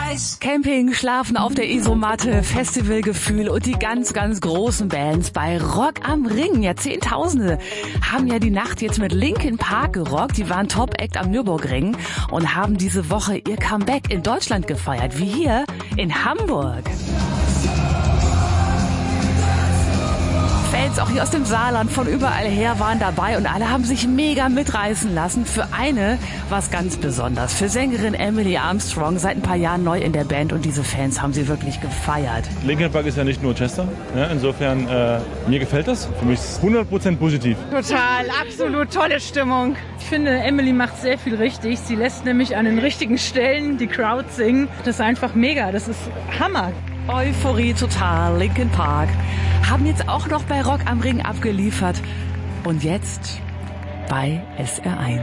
Camping, Schlafen auf der Isomatte, Festivalgefühl und die ganz, ganz großen Bands bei Rock am Ring. Ja, Zehntausende haben ja die Nacht jetzt mit Linkin Park gerockt. Die waren Top-Act am Nürburgring und haben diese Woche ihr Comeback in Deutschland gefeiert, wie hier in Hamburg. Fans auch hier aus dem Saarland von überall her waren dabei und alle haben sich mega mitreißen lassen. Für eine war es ganz besonders. Für Sängerin Emily Armstrong, seit ein paar Jahren neu in der Band, und diese Fans haben sie wirklich gefeiert. Linkin Park ist ja nicht nur Chester, ja, insofern mir gefällt das. Für mich ist es 100% positiv. Total, absolut tolle Stimmung. Ich finde, Emily macht sehr viel richtig. Sie lässt nämlich an den richtigen Stellen die Crowd singen. Das ist einfach mega, das ist Hammer. Euphorie total, Linkin Park haben jetzt auch noch bei Rock am Ring abgeliefert und jetzt bei SR1.